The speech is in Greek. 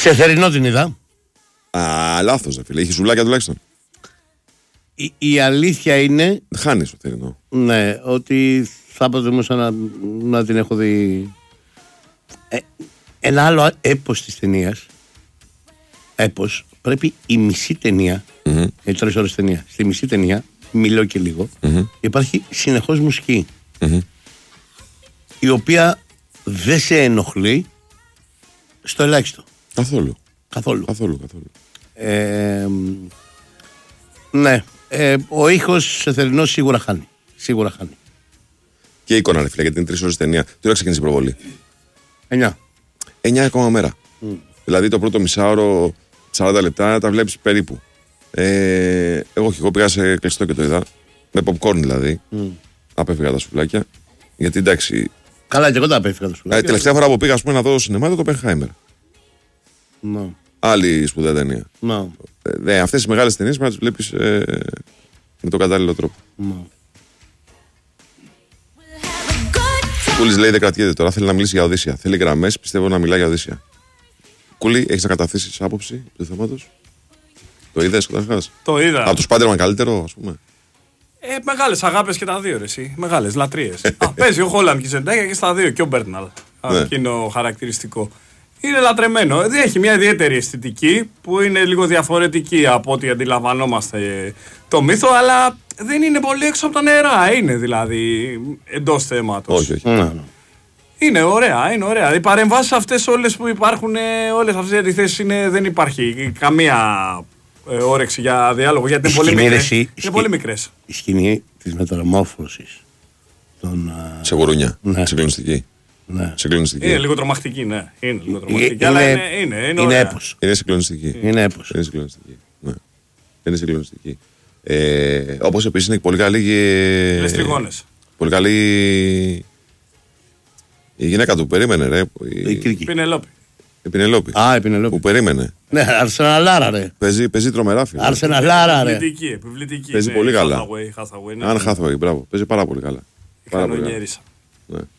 Σε θερινό την είδα. Α, λάθος, φίλε. Είχε σουβλάκια τουλάχιστον. Η αλήθεια είναι. Χάνεις το θερινό. Ναι, ότι θα προτιμούσα να την έχω δει. Ένα άλλο έπος της ταινίας. Έπος, πρέπει η μισή ταινία. Είναι 3 ώρες ταινία. Στη μισή ταινία, μιλώ και λίγο, υπάρχει συνεχώς μουσική. Η οποία δεν σε ενοχλεί στο ελάχιστο. Καθόλου. Ναι. Ο ήχος σε θερινό σίγουρα χάνει. Και η εικόνα, ρε φίλε, γιατί είναι 3 ώρες ταινία. Τι ώρα ξεκίνησε η προβολή? 9 ακόμα μέρα. Δηλαδή το πρώτο μισάωρο, 40 λεπτά, τα βλέπεις περίπου. Εγώ πήγα σε κλειστό και το είδα. Με popcorn δηλαδή. Απέφυγα τα σουβλάκια. Γιατί εντάξει. Καλά, και εγώ τα απέφυγα τα σουβλάκια. Τελευταία φορά που πήγα να δω σινεμά το Oppenheimer. Άλλη σπουδαία ταινία. Αυτές οι μεγάλες ταινίες πρέπει να τις βλέπεις με τον κατάλληλο τρόπο. Κούλης λέει δεν κρατιέται τώρα, θέλει να μιλήσει για Οδύσσια. Θέλει γραμμές, πιστεύω να μιλάει για Οδύσσια. Κούλη, έχεις να καταθέσεις άποψη του θέματος? Το είδες καταρχάς? Το είδα. Από το Spider-Man καλύτερο, ας πούμε? Μεγάλες αγάπες και τα δύο, ρε εσύ. Μεγάλες λατρείες. Παίζει ο Χόλαντ και η Ζεντάγια και στα δύο. Και ο Μπέρναλ. Εκείνο χαρακτηριστικό. Είναι λατρεμένο. Έχει μια ιδιαίτερη αισθητική που είναι λίγο διαφορετική από ό,τι αντιλαμβανόμαστε το μύθο, αλλά δεν είναι πολύ έξω από τα νερά. Είναι δηλαδή εντός θέματος. Όχι. Είναι ωραία. Οι παρεμβάσεις αυτές όλες που υπάρχουν, όλες αυτές οι αντιθέσεις δεν υπάρχει καμία όρεξη για διάλογο, γιατί είναι πολύ μικρές. Η σκηνή της μεταμόρφωσης. Σε γουρούνια, συγκλονιστική. Ναι. Είναι λίγο τρομακτική, ναι. Είναι λίγο τρομακτική, αλλά είναι έπος. Είναι συγκλονιστική. Είναι συγκλονιστική. Όπως επίσης είναι πολύ καλή. Les τριγώνες. Πολύ καλή. Η γυναίκα του περίμενε, ρε. Η Πινελόπη. Η Πινελόπη. Η Πινελόπη. Που περίμενε. Ναι, Αρσεναλάρα, ρε. Παίζει τρομερά, φίλε. Αρσεναλάρα, ρε. Επιβλητική. Παίζει πολύ καλά. Hathaway, Αν Hathaway, μπράβο. Παίζει πάρα πολύ καλά. Κανονιέρισα. Ναι.